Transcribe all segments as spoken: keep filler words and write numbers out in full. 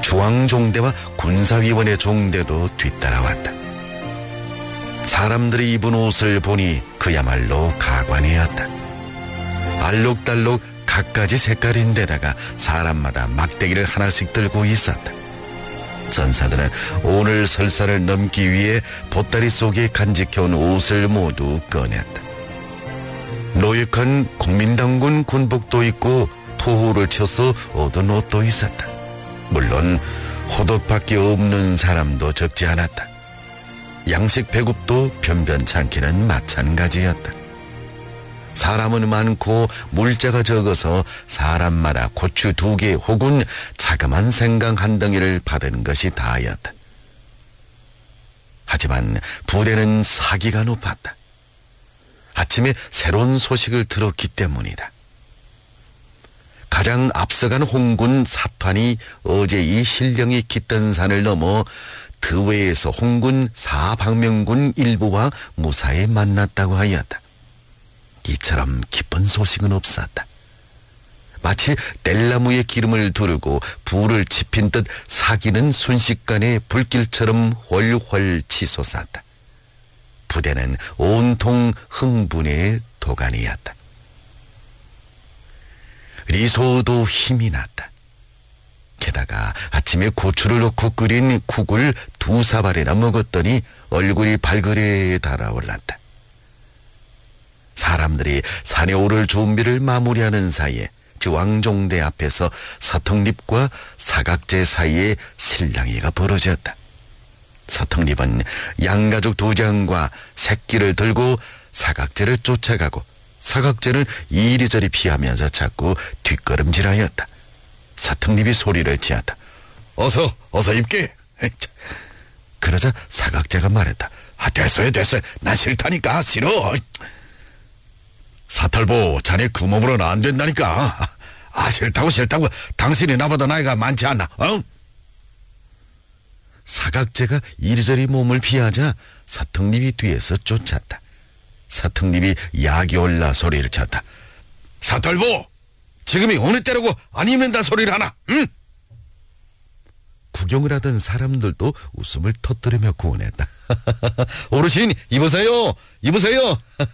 중앙종대와 군사위원회 종대도 뒤따라왔다. 사람들이 입은 옷을 보니 그야말로 가관이었다. 알록달록 갖가지 색깔인데다가 사람마다 막대기를 하나씩 들고 있었다. 전사들은 오늘 설사를 넘기 위해 보따리 속에 간직해온 옷을 모두 꺼냈다. 노획한 국민당군 군복도 있고 토호를 쳐서 얻은 옷도 있었다. 물론 호독밖에 없는 사람도 적지 않았다. 양식 배급도 변변찮기는 마찬가지였다. 사람은 많고 물자가 적어서 사람마다 고추 두 개 혹은 자그만 생강 한 덩이를 받은 것이 다였다. 하지만 부대는 사기가 높았다. 아침에 새로운 소식을 들었기 때문이다. 가장 앞서간 홍군 사탄이 어제 이 신령이 깃던 산을 넘어 드웨에서 홍군 사방명군 일부와 무사히 만났다고 하였다. 이처럼 기쁜 소식은 없었다. 마치 뗄나무에 기름을 두르고 불을 지핀 듯 사기는 순식간에 불길처럼 훨훨 치솟았다. 부대는 온통 흥분의 도가니였다. 리소도 힘이 났다. 게다가 아침에 고추를 넣고 끓인 국을 두 사발이나 먹었더니 얼굴이 발그레 달아올랐다. 사람들이 산에 오를 준비를 마무리하는 사이에 주왕종대 앞에서 서턱립과 사각제 사이에 실랑이가 벌어졌다. 서턱립은 양가죽 두 장과 새끼를 들고 사각제를 쫓아가고 사각제는 이리저리 피하면서 자꾸 뒷걸음질하였다. 서턱립이 소리를 지었다. 어서 어서 입게. 그러자 사각제가 말했다. 아, 됐어요 됐어요. 난 싫다니까. 싫어. 사탈보, 자네 그 몸으로는 안 된다니까. 아, 싫다고 싫다고. 당신이 나보다 나이가 많지 않나? 어? 사각제가 이리저리 몸을 피하자 사턱립이 뒤에서 쫓았다. 사턱립이 약이 올라 소리를 쳤다. 사탈보, 지금이 어느 때라고 안 입는다 소리를 하나? 응? 구경을 하던 사람들도 웃음을 터뜨리며 구원했다. 어르신, 입으세요. 입으세요.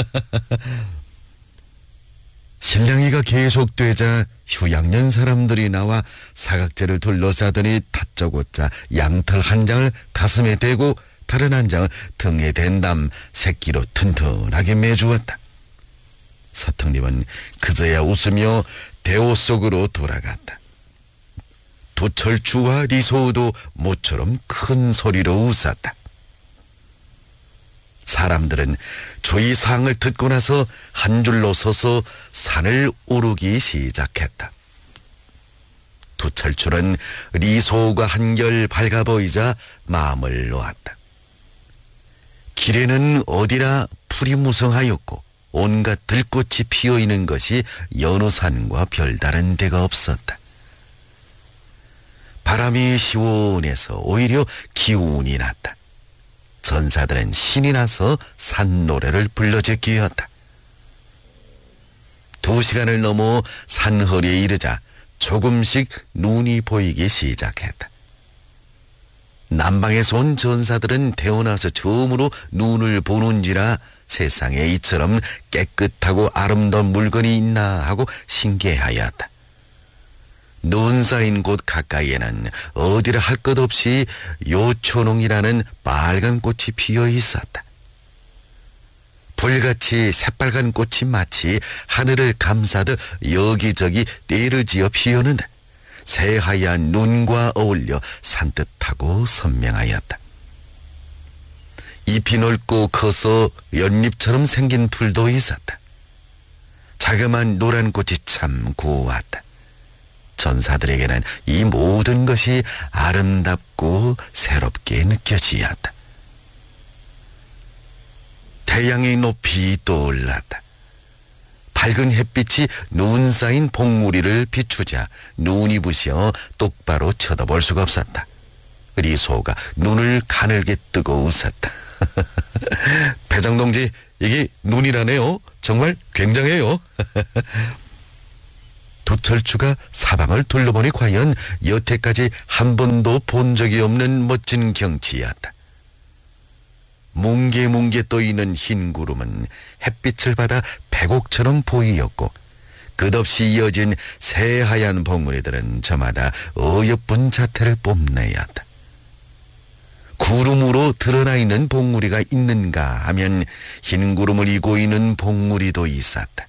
실랑이가 계속되자 휴양년 사람들이 나와 사각제를 둘러싸더니 다짜고짜 양털 한 장을 가슴에 대고 다른 한 장을 등에 댄 다음 새끼로 튼튼하게 매주었다. 서턱립은 그저야 웃으며 대호 속으로 돌아갔다. 도철주와 리소도 모처럼 큰 소리로 웃었다. 사람들은 주의사항을 듣고 나서 한 줄로 서서 산을 오르기 시작했다. 도철출은 리소가 한결 밝아 보이자 마음을 놓았다. 길에는 어디나 풀이 무성하였고 온갖 들꽃이 피어있는 것이 여느 산과 별다른 데가 없었다. 바람이 시원해서 오히려 기운이 났다. 전사들은 신이 나서 산노래를 불러제끼었다. 두 시간을 넘어 산허리에 이르자 조금씩 눈이 보이기 시작했다. 남방에서 온 전사들은 태어나서 처음으로 눈을 보는지라 세상에 이처럼 깨끗하고 아름다운 물건이 있나 하고 신기해하였다. 눈 쌓인 곳 가까이에는 어디라 할 것 없이 요초농이라는 빨간 꽃이 피어 있었다. 불같이 새빨간 꽃이 마치 하늘을 감싸듯 여기저기 떼를 지어 피었는데 새하얀 눈과 어울려 산뜻하고 선명하였다. 잎이 넓고 커서 연잎처럼 생긴 풀도 있었다. 자그마한 노란 꽃이 참 고왔다. 전사들에게는 이 모든 것이 아름답고 새롭게 느껴지었다. 태양의 높이 떠올랐다. 밝은 햇빛이 눈 쌓인 봉우리를 비추자 눈이 부셔 똑바로 쳐다볼 수가 없었다. 리소가 눈을 가늘게 뜨고 웃었다. 배장동지, 이게 눈이라네요. 정말 굉장해요. 도철주가 사방을 둘러보니 과연 여태까지 한 번도 본 적이 없는 멋진 경치였다. 뭉게뭉게 떠있는 흰 구름은 햇빛을 받아 백옥처럼 보이었고 끝없이 이어진 새하얀 봉우리들은 저마다 어여쁜 자태를 뽐내었다. 구름으로 드러나 있는 봉우리가 있는가 하면 흰 구름을 이고 있는 봉우리도 있었다.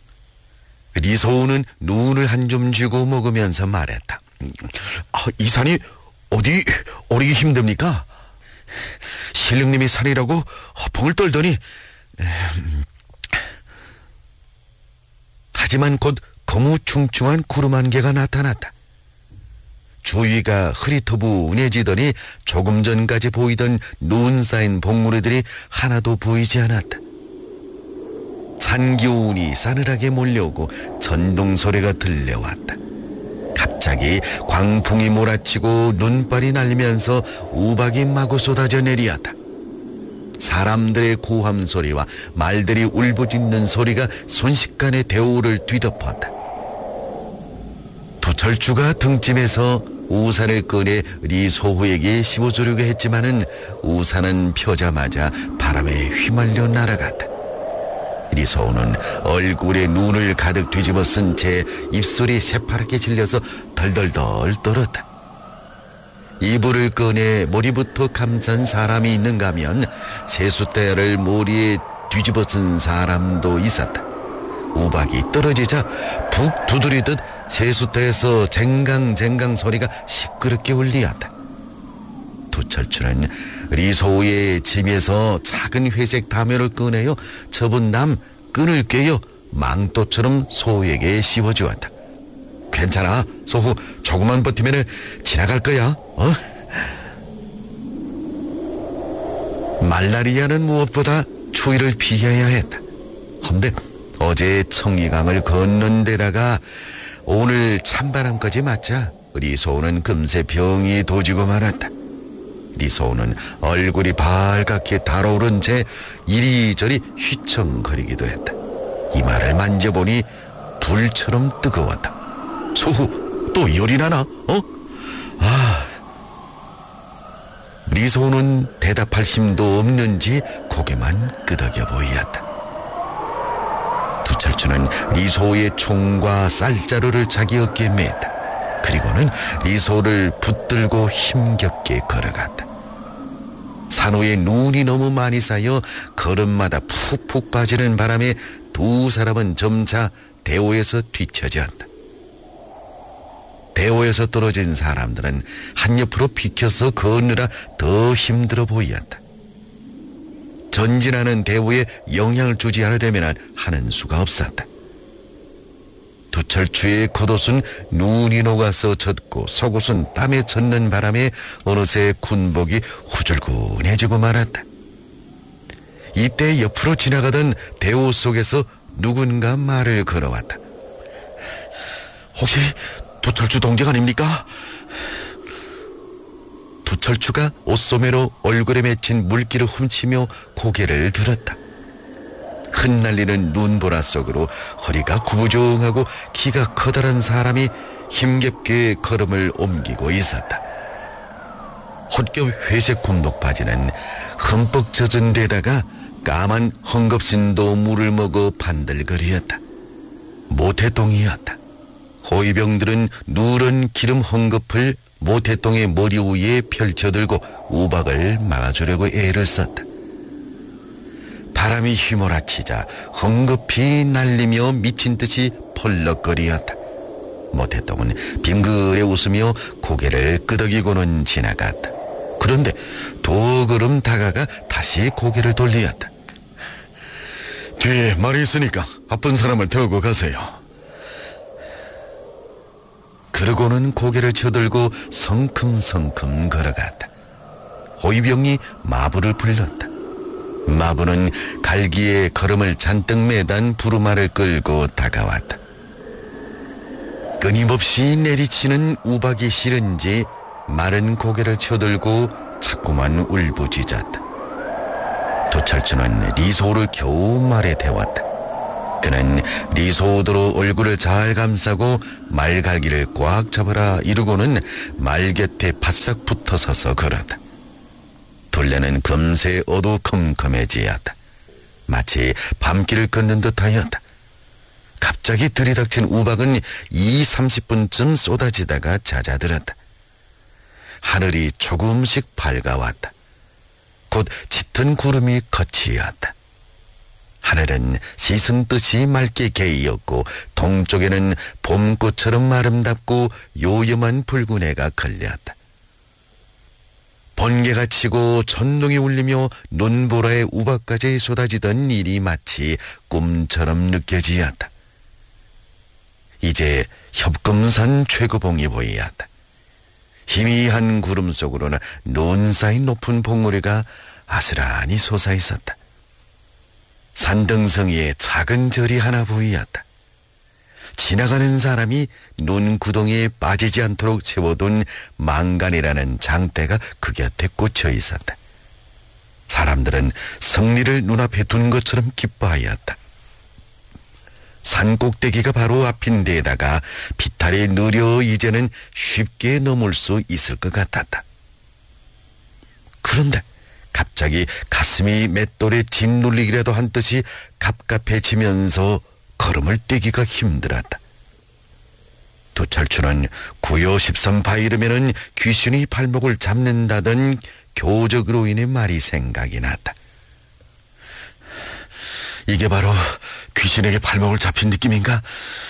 리소우는 눈을 한 줌 쥐고 먹으면서 말했다. 아, 이 산이 어디 오르기 힘듭니까? 신령님이 산이라고 허풍을 떨더니 음, 하지만 곧 거무충충한 구름 한 개가 나타났다. 주위가 흐릿어분해지더니 조금 전까지 보이던 눈 쌓인 봉우리들이 하나도 보이지 않았다. 찬 기운이 싸늘하게 몰려오고 전동 소리가 들려왔다. 갑자기 광풍이 몰아치고 눈발이 날리면서 우박이 마구 쏟아져 내리었다. 사람들의 고함 소리와 말들이 울부짖는 소리가 순식간에 대오를 뒤덮었다. 도철주가 등짐에서 우산을 꺼내 리소호에게 씌워주려고 했지만은 우산은 펴자마자 바람에 휘말려 날아갔다. 리소호는 얼굴에 눈을 가득 뒤집어 쓴 채 입술이 새파랗게 질려서 덜덜덜 떨었다. 이불을 꺼내 머리부터 감싼 사람이 있는가 하면 세숫대야를 머리에 뒤집어 쓴 사람도 있었다. 우박이 떨어지자 푹 두드리듯 세숫대에서 쟁강쟁강 소리가 시끄럽게 울리었다. 도철주는 리소우의 짐에서 작은 회색 담요를 꺼내어 접은 남 끈을 꿰어 망토처럼 소우에게 씌워주었다. 괜찮아, 소우. 조금만 버티면 지나갈 거야. 어? 말라리아는 무엇보다 추위를 피해야 했다. 헌데 어제 청리강을 건넌 데다가 오늘 찬바람까지 맞자 리소우는 금세 병이 도지고 말았다. 리소우는 얼굴이 발갛게 달아오른 채 이리저리 휘청거리기도 했다. 이마를 만져보니 불처럼 뜨거웠다. 소후, 또 열이 나나? 어? 아... 리소우는 대답할 힘도 없는지 고개만 끄덕여 보이었다. 도철주는 리소우의 총과 쌀자루를 자기 어깨에 맸다. 그리고는 리소우를 붙들고 힘겹게 걸어갔다. 산호에 눈이 너무 많이 쌓여 걸음마다 푹푹 빠지는 바람에 두 사람은 점차 대오에서 뒤처졌다. 대오에서 떨어진 사람들은 한옆으로 비켜서 걷느라 더 힘들어 보였다. 전진하는 대오에 영향을 주지 않으려면 하는 수가 없었다. 도철주의 겉옷은 눈이 녹아서 젖고 속옷은 땀에 젖는 바람에 어느새 군복이 후줄근해지고 말았다. 이때 옆으로 지나가던 대오 속에서 누군가 말을 걸어왔다. 혹시 도철주 동생 아닙니까? 도철주가 옷소매로 얼굴에 맺힌 물기를 훔치며 고개를 들었다. 흩날리는 눈보라 속으로 허리가 구부정하고 키가 커다란 사람이 힘겹게 걸음을 옮기고 있었다. 헛겹 회색 군복 바지는 흠뻑 젖은 데다가 까만 헝겊신도 물을 먹어 반들거리였다. 모태똥이었다. 호위병들은 누런 기름 헝겊을 모태똥의 머리 위에 펼쳐들고 우박을 막아주려고 애를 썼다. 바람이 휘몰아치자 헝겊이 날리며 미친 듯이 펄럭거리었다. 모태똥은 빙그레 웃으며 고개를 끄덕이고는 지나갔다. 그런데 두 걸음 다가가 다시 고개를 돌리었다. 뒤에 말이 있으니까 아픈 사람을 태우고 가세요. 그러고는 고개를 쳐들고 성큼성큼 걸어갔다. 호위병이 마부를 불렀다. 마부는 갈기에 걸음을 잔뜩 매단 부루마를 끌고 다가왔다. 끊임없이 내리치는 우박이 싫은지 마른 고개를 쳐들고 자꾸만 울부짖었다. 도철주는 리소를 겨우 말에 대웠다. 그는 리소드로 얼굴을 잘 감싸고 말갈기를 꽉 잡아라 이르고는 말 곁에 바싹 붙어 서서 걸었다. 둘레는 금세 어두컴컴해지었다. 마치 밤길을 걷는 듯하였다. 갑자기 들이닥친 우박은 이, 삼십 분쯤 쏟아지다가 잦아들었다. 하늘이 조금씩 밝아왔다. 곧 짙은 구름이 거치었다. 하늘은 씻은 듯이 맑게 개이었고 동쪽에는 봄꽃처럼 아름답고 요염한 붉은 해가 걸렸다. 번개가 치고 천둥이 울리며 눈보라에 우박까지 쏟아지던 일이 마치 꿈처럼 느껴지었다. 이제 협금산 최고봉이 보이었다. 희미한 구름 속으로는 눈 쌓인 높은 봉우리가 아스란히 솟아 있었다. 산등성 위에 작은 절이 하나 보이었다. 지나가는 사람이 눈구덩이에 빠지지 않도록 채워둔 망간이라는 장대가 그 곁에 꽂혀 있었다. 사람들은 승리를 눈앞에 둔 것처럼 기뻐하였다. 산 꼭대기가 바로 앞인 데에다가 비탈이 느려 이제는 쉽게 넘을 수 있을 것 같았다. 그런데 갑자기 가슴이 맷돌에 짓눌리기라도 한 듯이 갑갑해지면서 걸음을 떼기가 힘들었다. 도철추는 구요십삼 바 이르면은 귀신이 발목을 잡는다던 교적으로 인해 말이 생각이 났다. 이게 바로 귀신에게 발목을 잡힌 느낌인가?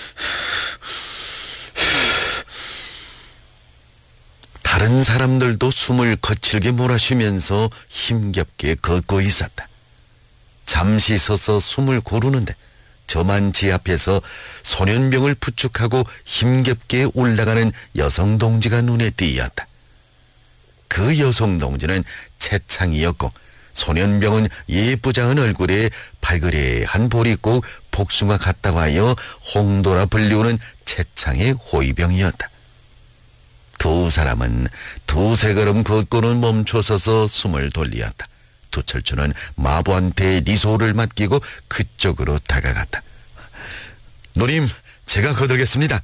다른 사람들도 숨을 거칠게 몰아쉬면서 힘겹게 걷고 있었다. 잠시 서서 숨을 고르는데 저만 지 앞에서 소년병을 부축하고 힘겹게 올라가는 여성 동지가 눈에 띄었다. 그 여성 동지는 채창이었고 소년병은 예쁘장한 얼굴에 발그레한 볼이 꼭 복숭아 같다고 하여 홍도라 불리우는 채창의 호위병이었다. 두 사람은 두세 걸음 걷고는 멈춰서서 숨을 돌리었다. 도철주는 마부한테 리소를 맡기고 그쪽으로 다가갔다. 노님, 제가 거들겠습니다.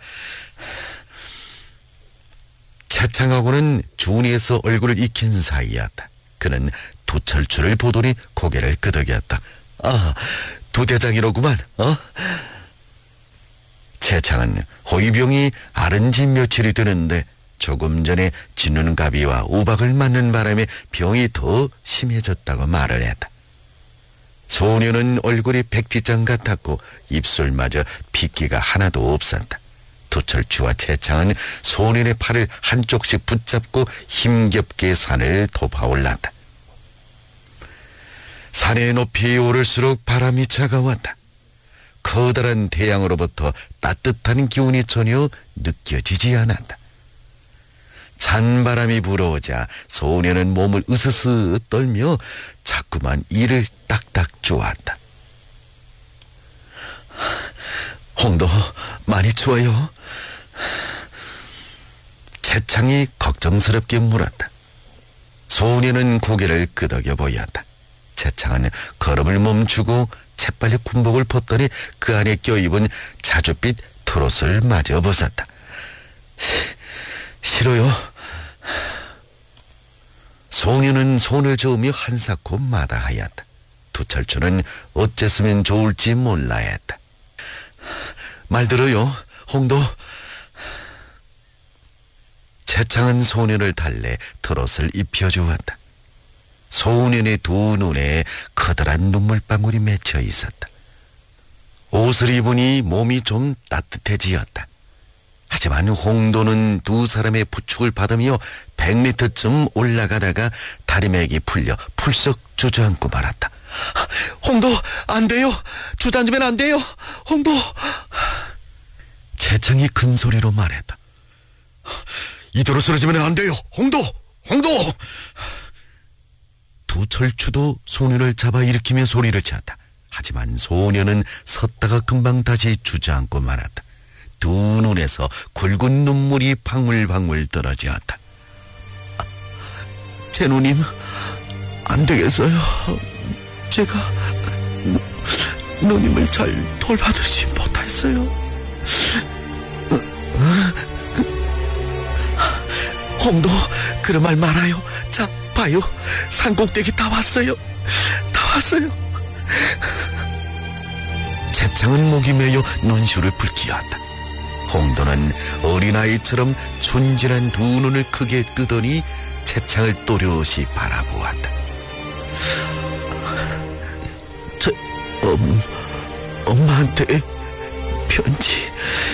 채창하고는 준이에서 얼굴을 익힌 사이였다. 그는 도철주를 보더니 고개를 끄덕였다. 아, 두대장이로구만, 어? 채창은 호위병이 앓은 지 며칠이 되는데 조금 전에 진눈가비와 우박을 맞는 바람에 병이 더 심해졌다고 말을 했다. 소녀는 얼굴이 백지장 같았고 입술마저 핏기가 하나도 없었다. 도철주와 채창은 소년의 팔을 한쪽씩 붙잡고 힘겹게 산을 돋아올랐다. 산의 높이 오를수록 바람이 차가웠다. 커다란 태양으로부터 따뜻한 기운이 전혀 느껴지지 않았다. 찬바람이 불어오자 소녀는 몸을 으스스 떨며 자꾸만 이를 딱딱 쪼았다. 홍도 많이 추워요? 채창이 걱정스럽게 물었다. 소녀는 고개를 끄덕여 보였다. 채창은 걸음을 멈추고 재빨리 군복을 벗더니 그 안에 껴입은 자줏빛 트롯을 마저 벗었다. 싫어요. 소녀는 손을 저으며 한사코 마다하였다. 도철주는 어째서면 좋을지 몰라 했다. 말 들어요, 홍도. 채창은 소년을 달래 트롯을 입혀주었다. 소년의 두 눈에 커다란 눈물방울이 맺혀 있었다. 옷을 입으니 몸이 좀 따뜻해지었다. 하지만 홍도는 두 사람의 부축을 받으며 백 미터쯤 올라가다가 다리맥이 풀려 풀썩 주저앉고 말았다. 홍도, 안 돼요. 주저앉으면 안 돼요. 홍도. 채창이 큰 소리로 말했다. 이대로 쓰러지면 안 돼요. 홍도, 홍도. 두철추도 소년을 잡아 일으키며 소리를 쳤다. 하지만 소년은 섰다가 금방 다시 주저앉고 말았다. 두 눈에서 굵은 눈물이 방울방울 떨어지었다. 제 누님, 안 되겠어요. 제가 누님을 잘 돌봐주지 못했어요. 홍도 그런 말 말아요. 자, 봐요. 산꼭대기 다 왔어요. 다 왔어요. 채창은 목이 메여 눈시울을 붉히었다. 홍도는 어린아이처럼 순진한 두 눈을 크게 뜨더니 채창을 또렷이 바라보았다. 저, 엄, 엄마한테 편지,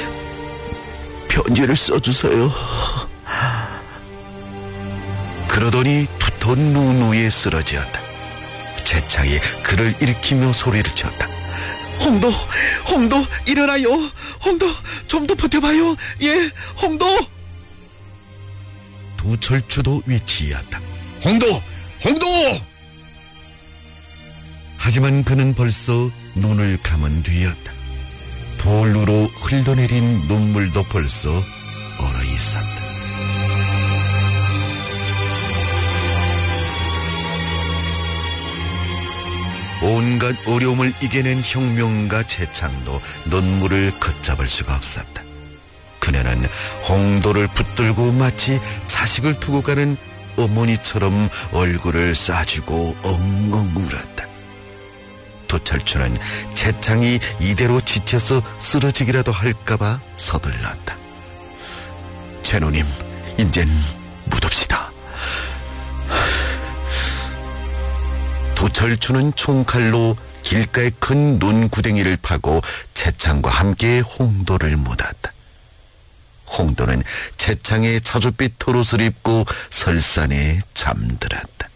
편지를 써주세요. 그러더니 두터운 눈 위에 쓰러지었다. 채창이 그를 일으키며 소리를 지었다. 홍도, 홍도, 일어나요. 홍도, 좀 더 버텨봐요. 예, 홍도. 두철추도 위치였다. 홍도, 홍도! 하지만 그는 벌써 눈을 감은 뒤였다. 볼루로 흘러내린 눈물도 벌써 얼어 있었다. 온갖 어려움을 이겨낸 혁명가 채창도 눈물을 걷잡을 수가 없었다. 그녀는 홍도를 붙들고 마치 자식을 두고 가는 어머니처럼 얼굴을 싸주고 엉엉 울었다. 도철추는 채창이 이대로 지쳐서 쓰러지기라도 할까봐 서둘렀다. 제노님, 인젠 묻읍시다. 도철추는 총칼로 길가의 큰 눈구덩이를 파고 채창과 함께 홍도를 묻었다. 홍도는 채창의 자줏빛 털옷을 입고 설산에 잠들었다.